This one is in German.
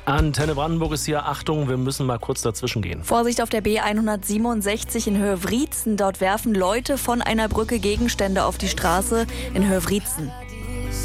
Antenne Brandenburg ist hier. Achtung, wir müssen mal kurz dazwischen gehen. Vorsicht auf der B167 in Höhe Wriezen. Dort werfen Leute von einer Brücke Gegenstände auf die Straße in Höhe Wriezen.